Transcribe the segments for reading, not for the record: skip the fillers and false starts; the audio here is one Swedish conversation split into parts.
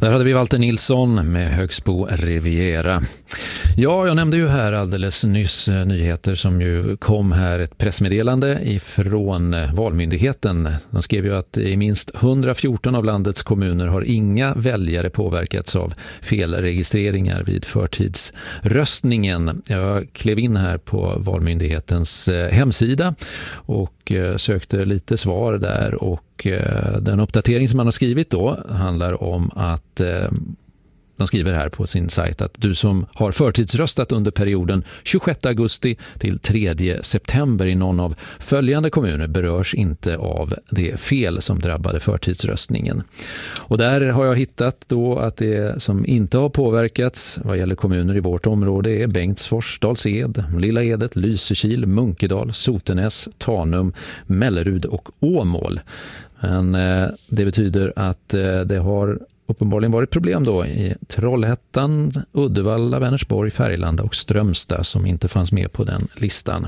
Där hade vi Walter Nilsson med Högsbo Riviera. Ja, jag nämnde ju här alldeles nyss nyheter som ju kom här, ett pressmeddelande ifrån Valmyndigheten. De skrev ju att i minst 114 av landets kommuner har inga väljare påverkats av felregistreringar vid förtidsröstningen. Jag klev in här på Valmyndighetens hemsida och sökte lite svar där, och den uppdatering som man har skrivit då handlar om att de skriver här på sin sajt att du som har förtidsröstat under perioden 26 augusti till 3 september i någon av följande kommuner berörs inte av det fel som drabbade förtidsröstningen. Och där har jag hittat då att det som inte har påverkats vad gäller kommuner i vårt område är Bengtsfors, Dals-Ed, Lilla Edet, Lysekil, Munkedal, Sotenäs, Tanum, Mellerud och Åmål. Men det betyder att det har uppenbarligen varit problem då i Trollhättan, Uddevalla, Vänersborg, Färgelanda och Strömstad som inte fanns med på den listan.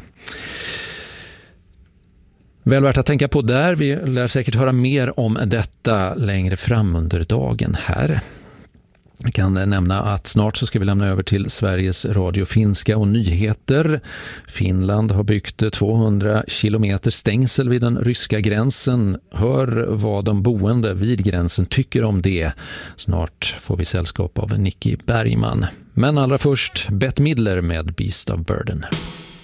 Väl värt att tänka på där. Vi lär säkert höra mer om detta längre fram under dagen här. Jag kan nämna att snart så ska vi lämna över till Sveriges Radio Finska och nyheter. Finland har byggt 200 kilometer stängsel vid den ryska gränsen. Hör vad de boende vid gränsen tycker om det. Snart får vi sällskap av Nicky Bergman. Men allra först Bette Midler med Beast of Burden.